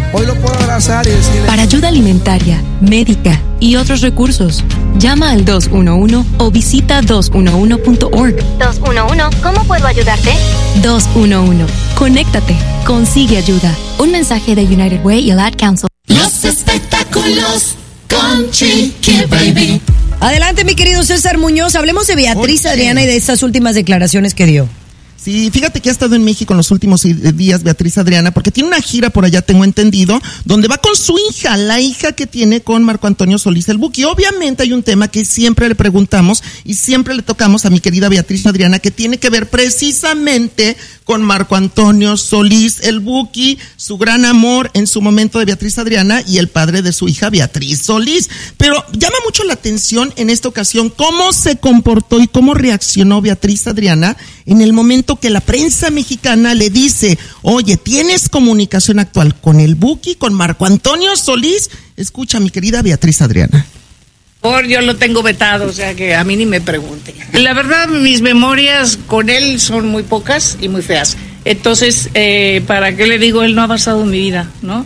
Hoy lo puedo abrazar y decirle... Para ayuda alimentaria, médica y otros recursos, llama al 211 o visita 211.org. 211, ¿cómo puedo ayudarte? 211, conéctate, consigue ayuda. Un mensaje de United Way y el Ad Council. Los espectáculos con Chiqui Baby. Adelante, mi querido César Muñoz. Hablemos de Beatriz Adriana y de estas últimas declaraciones que dio. Sí, fíjate que ha estado en México en los últimos días Beatriz Adriana, porque tiene una gira por allá, tengo entendido, donde va con su hija, la hija que tiene con Marco Antonio Solís el Buki. Obviamente hay un tema que siempre le preguntamos y siempre le tocamos a mi querida Beatriz Adriana, que tiene que ver precisamente con Marco Antonio Solís el Buki, su gran amor en su momento de Beatriz Adriana y el padre de su hija Beatriz Solís. Pero llama mucho la atención en esta ocasión cómo se comportó y cómo reaccionó Beatriz Adriana en el momento que la prensa mexicana le dice, oye, ¿tienes comunicación actual con el Buki, con Marco Antonio Solís? Escucha, mi querida Beatriz Adriana. Yo lo tengo vetado, o sea que a mí ni me pregunte. La verdad, mis memorias con él son muy pocas y muy feas. Entonces, ¿para qué le digo? Él no ha basado en mi vida, ¿no?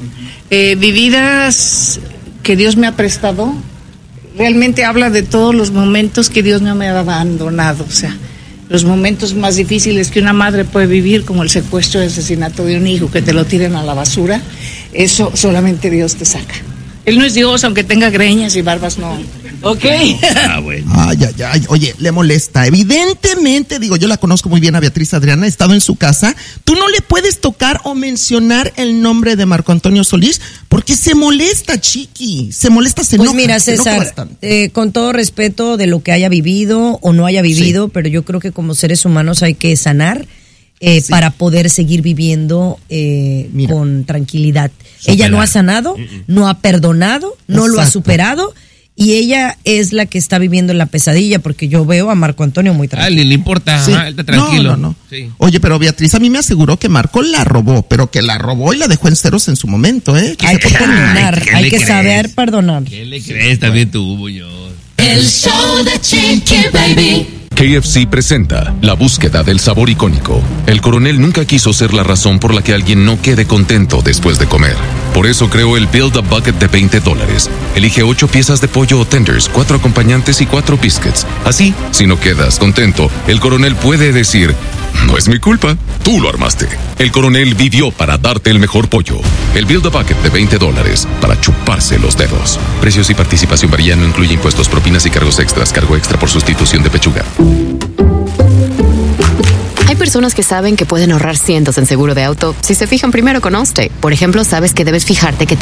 Vividas que Dios me ha prestado, realmente habla de todos los momentos que Dios no me ha abandonado, o sea, los momentos más difíciles que una madre puede vivir, como el secuestro y asesinato de un hijo, que te lo tiren a la basura, eso solamente Dios te saca. Él no es Dios, aunque tenga greñas y barbas, no. ¿Ok? Bueno. Ay, oye, le molesta. Evidentemente, digo, yo la conozco muy bien a Beatriz Adriana, he estado en su casa. Tú no le puedes tocar o mencionar el nombre de Marco Antonio Solís porque se molesta, Chiqui. Se molesta, se enoja. Pues mira, César, con todo respeto de lo que haya vivido o no haya vivido, sí, pero yo creo que como seres humanos hay que sanar sí, para poder seguir viviendo con tranquilidad. Superar. Ella no ha sanado, no ha perdonado, no lo ha superado, y ella es la que está viviendo la pesadilla, porque yo veo a Marco Antonio muy tranquilo. Le importa, sí. Está tranquilo. No. Sí. Oye, pero Beatriz a mí me aseguró que Marco la robó, pero que la robó y la dejó en ceros en su momento, ¿eh? Hay que perdonar, hay que saber perdonar. ¿Qué le crees también tú, Muñoz? El show de Chiqui Baby. KFC presenta la búsqueda del sabor icónico. El coronel nunca quiso ser la razón por la que alguien no quede contento después de comer. Por eso creó el Build a Bucket de $20. Elige 8 piezas de pollo o tenders, 4 acompañantes y 4 biscuits. Así, si no quedas contento, el coronel puede decir, no es mi culpa, tú lo armaste. El coronel vivió para darte el mejor pollo. El Build a Bucket de $20 para chuparse los dedos. Precios y participación varían, no incluye impuestos, propinas y cargos extras. Cargo extra por sustitución de pechuga. Hay personas que saben que pueden ahorrar cientos en seguro de auto si se fijan primero con Allstate. Por ejemplo, sabes que debes fijarte que